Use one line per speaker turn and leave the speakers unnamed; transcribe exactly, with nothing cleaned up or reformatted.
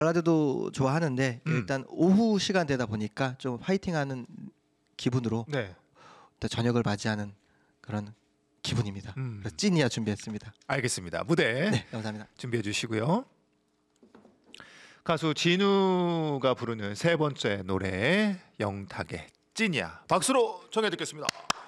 발라드도 좋아하는데
음.
일단 오후 시간대다 보니까 좀 화이팅하는 기분으로
네.
또 저녁을 맞이하는 그런 기분입니다.
음.
그래서 찐이야 준비했습니다.
알겠습니다. 무대
네, 감사합니다.
준비해 주시고요. 가수 진우가 부르는 세 번째 노래 영탁의 찐이야. 박수로 청해 듣겠습니다.